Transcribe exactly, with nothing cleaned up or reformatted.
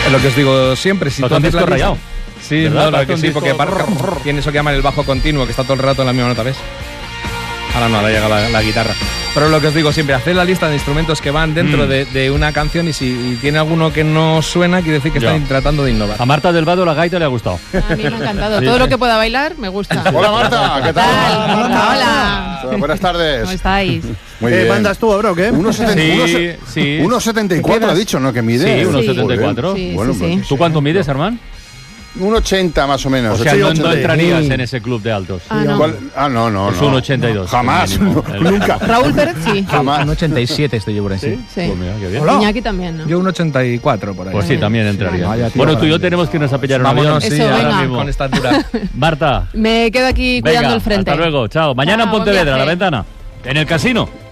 Es lo que os digo siempre. Si Pero tú haces disco la lista- rayado. Sí, ¿Verdad? no, no, Parece que un sí, disco- porque para- tiene eso que llaman el bajo continuo, que está todo el rato en la misma nota, ¿ves? Ahora no, ahora llega la, la guitarra. Pero lo que os digo siempre, haced la lista de instrumentos que van dentro Mm. de, de una canción y si y tiene alguno que no suena, quiere decir que Ya. están tratando de innovar. A Marta del Vado la gaita le ha gustado. A mí me ha encantado. Sí, Todo sí. lo que pueda bailar me gusta. Hola Marta, ¿qué tal? Marta, hola. Buenas tardes. ¿Cómo estáis? Muy ¿Qué bien. mandas tú, bro? ¿Qué? uno setenta y cuatro Sí, sí. uno setenta y cuatro ha dicho, ¿no? Que mide. Sí, uno Sí. setenta y cuatro. Sí, Bueno, sí, pues, sí. ¿Tú cuánto mides, Armán? un ochenta más o menos. O sea, ochenta, no, no ochenta. entrarías Sí. en ese club de altos. Ah, no. ¿Cuál? Ah, no, no, Es no. un ochenta y dos. Jamás, el mínimo. no, El- nunca. Raúl Pérez sí. Jamás. Un ochenta y siete estoy yo por ahí. ¿Sí? Sí. Pues mira, qué bien. Hola. Iñaki también, ¿no? Yo un ochenta y cuatro por ahí. Pues sí, también entraría. Vaya, tío, Bueno, tú y yo grande. tenemos que irnos a pillar un avión. Vámonos, sí, Eso, ahora venga. mismo. Con esta altura. Marta, Me quedo aquí venga, cuidando el frente. hasta luego. Chao. Mañana en Chao, buen Pontevedra, a la viaje. ventana. En el casino.